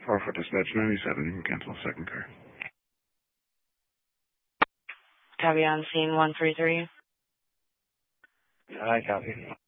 4 for dispatch 97. You can cancel second car. Copy on scene 133. I copy.